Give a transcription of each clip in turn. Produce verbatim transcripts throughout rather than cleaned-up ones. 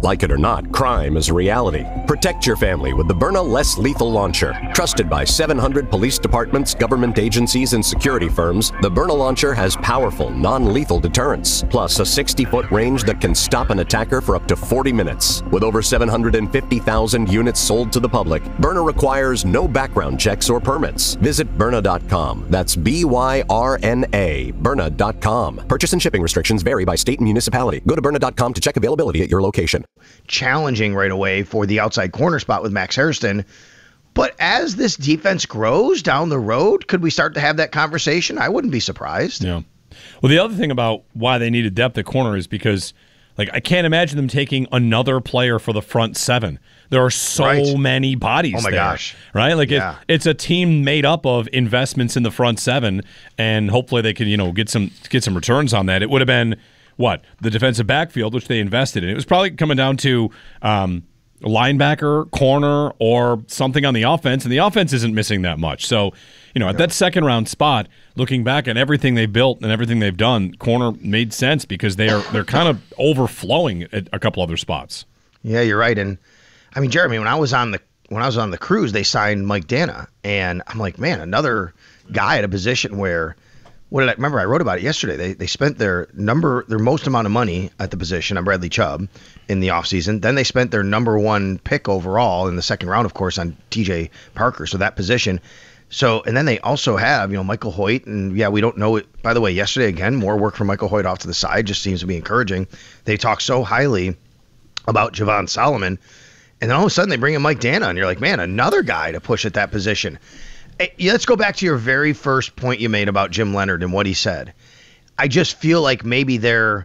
Like it or not, crime is a reality. Protect your family with the Byrna Less Lethal Launcher. Trusted by seven hundred police departments, government agencies, and security firms, the Byrna Launcher has powerful, non-lethal deterrence, plus a sixty-foot range that can stop an attacker for up to forty minutes. With over seven hundred fifty thousand units sold to the public, Byrna requires no background checks or permits. Visit Byrna dot com. That's B Y R N A, Byrna dot com. Purchase and shipping restrictions vary by state and municipality. Go to Byrna dot com to check availability at your location. Challenging right away for the outside corner spot with Max Hairston. But as this defense grows down the road, could we start to have that conversation? I wouldn't be surprised. Yeah. Well, the other thing about why they needed depth at corner is because, like, I can't imagine them taking another player for the front seven. There are so right. many bodies. Oh my there, gosh! Right? Like yeah. it, it's a team made up of investments in the front seven, and hopefully they can, you know, get some get some returns on that. It would have been what the defensive backfield, which they invested in. It was probably coming down to um, linebacker, corner, or something on the offense, and the offense isn't missing that much. So, you know, at that second round spot, looking back at everything they built and everything they've done, corner made sense because they are they're kind of overflowing at a couple other spots. Yeah, you're right. And I mean, Jeremy, when I was on the when I was on the cruise, they signed Mike Dana, and I'm like, man, another guy at a position where. What did I remember? I wrote about it yesterday. They they spent their number, their most amount of money at the position on Bradley Chubb in the offseason. Then they spent their number one pick overall in the second round, of course, on T J Parker. So that position. So, and then they also have, you know, Michael Hoyt. And yeah, we don't know it. By the way, yesterday, again, more work for Michael Hoyt off to the side just seems to be encouraging. They talk so highly about Javon Solomon. And then all of a sudden they bring in Mike Dana. And you're like, man, another guy to push at that position. Let's go back to your very first point you made about Jim Leonhard and what he said. I just feel like maybe they're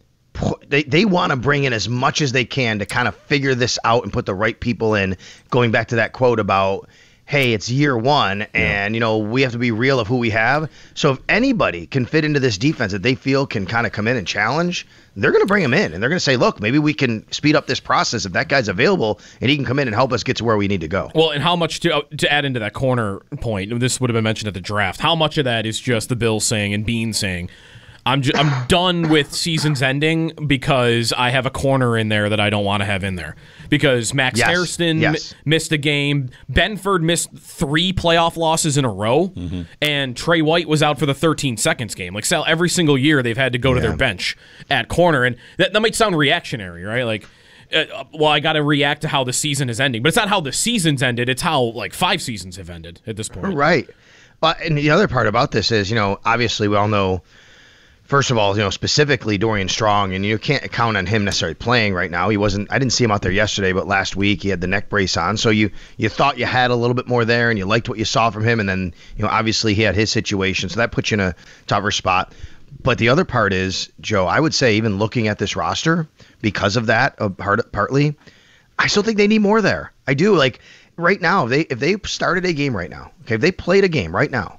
they they want to bring in as much as they can to kind of figure this out and put the right people in. Going back to that quote about, hey, it's year one and, yeah. you know, we have to be real of who we have. So if anybody can fit into this defense that they feel can kind of come in and challenge, they're going to bring him in and they're going to say, look, maybe we can speed up this process if that guy's available and he can come in and help us get to where we need to go. Well, and how much to uh, to add into that corner point, this would have been mentioned at the draft, how much of that is just the Bills saying and Bean saying, I'm ju- I'm done with seasons ending because I have a corner in there that I don't want to have in there. Because Max yes. Hairston yes. m- missed a game. Benford missed three playoff losses in a row. Mm-hmm. And Trey White was out for the thirteen seconds game. Like, Sal, every single year they've had to go yeah. to their bench at corner. And that, that might sound reactionary, right? Like, uh, well, I got to react to how the season is ending. But it's not how the season's ended. It's how, like, five seasons have ended at this point. Right. But, and the other part about this is, you know, obviously we all know, first of all, you know, specifically Dorian Strong, and you can't count on him necessarily playing right now. He wasn't, I didn't see him out there yesterday, but last week he had the neck brace on. So you, you thought you had a little bit more there and you liked what you saw from him. And then, you know, obviously he had his situation. So that puts you in a tougher spot. But the other part is, Joe, I would say even looking at this roster, because of that, uh, part, partly, I still think they need more there. I do. Like right now, if they, if they started a game right now, okay, if they played a game right now,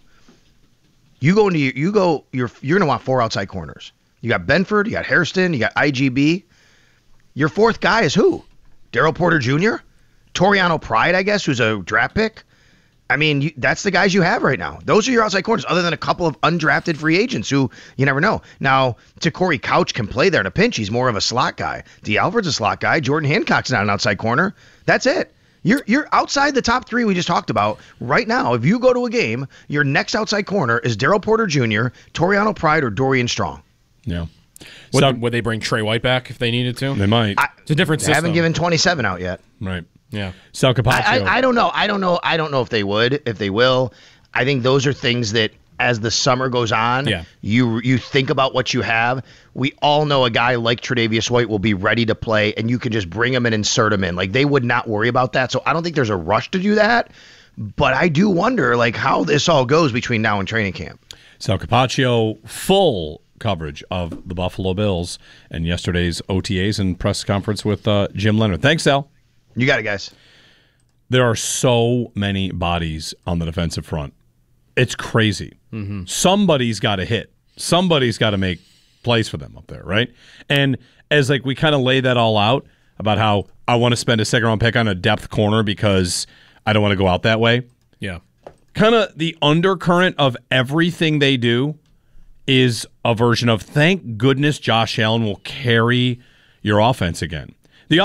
You go into you go you're you're gonna want four outside corners. You got Benford, you got Hairston, you got I G B. Your fourth guy is who? Daryl Porter Junior, Toriano Pride, I guess, who's a draft pick. I mean, you, that's the guys you have right now. Those are your outside corners, other than a couple of undrafted free agents who you never know. Now, Corey Couch can play there in a pinch. He's more of a slot guy. D. Alford's a slot guy. Jordan Hancock's not an outside corner. That's it. You're you're outside the top three we just talked about right now. If you go to a game, your next outside corner is Daryl Porter Junior, Toriano Pride, or Dorian Strong. Yeah. Would, so, would they bring Trey White back if they needed to? They might. I, it's a different system. They haven't given twenty-seven out yet. Right. Yeah. Sal Capaccio. I, I, I don't know. I don't know. I don't know if they would, if they will. I think those are things that as the summer goes on, yeah. you you think about what you have. We all know a guy like Tre'Davious White will be ready to play, and you can just bring him and insert him in. Like, they would not worry about that. So I don't think there's a rush to do that. But I do wonder, like, how this all goes between now and training camp. Sal Capaccio, full coverage of the Buffalo Bills and yesterday's O T As and press conference with uh, Jim Leonhard. Thanks, Sal. You got it, guys. There are so many bodies on the defensive front. It's crazy. Mm-hmm. Somebody's got to hit. Somebody's got to make plays for them up there, right? And as like we kind of lay that all out about how I want to spend a second round pick on a depth corner because I don't want to go out that way. Yeah. Kind of the undercurrent of everything they do is a version of thank goodness Josh Allen will carry your offense again.